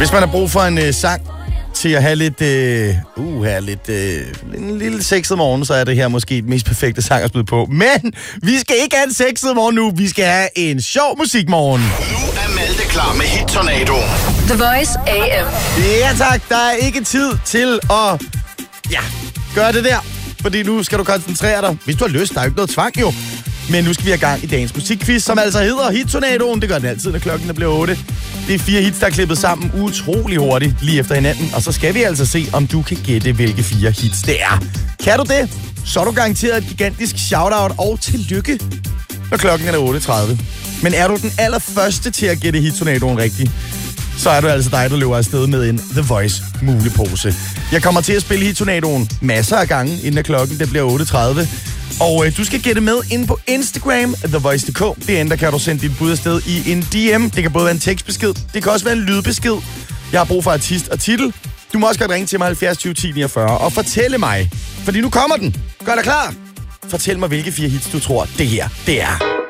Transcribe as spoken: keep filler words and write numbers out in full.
Hvis man har brug for en øh, sang til at have lidt, øh, uh, have lidt, øh, en lille sexet morgen, så er det her måske det mest perfekte sang at spille på. Men vi skal ikke have en sexet morgen nu, vi skal have en sjov musikmorgen. Nu er Malte klar med Hit Tornado. The Voice A M. Ja tak, der er ikke tid til at ja, gøre det der, fordi nu skal du koncentrere dig. Hvis du har lyst, der er jo ikke noget tvang jo. Men nu skal vi have gang i dagens musikquiz, som altså hedder Hit Tornadoen. Det gør den altid, når klokken er blevet otte. Det er fire hits, der er klippet sammen utrolig hurtigt lige efter hinanden. Og så skal vi altså se, om du kan gætte, hvilke fire hits det er. Kan du det, så er du garanteret et gigantisk shoutout og tillykke, når klokken er otte tredive. Men er du den allerførste til at gætte Hit Tornadoen rigtigt, så er du altså dig, der løber afsted med en The Voice mulepose. Jeg kommer til at spille Hit Tornadoen masser af gange, inden klokken det bliver otte tredive. Og øh, du skal gætte med inde på Instagram, The Voice punktum d k. Derinde, der kan du sende dit bud afsted i en D M. Det kan både være en tekstbesked, det kan også være en lydbesked. Jeg har brug for artist og titel. Du må også godt ringe til mig halvfjerds tyve ti niogfyrre og fortælle mig, fordi nu kommer den. Gør dig klar. Fortæl mig, hvilke fire hits du tror, det her det er.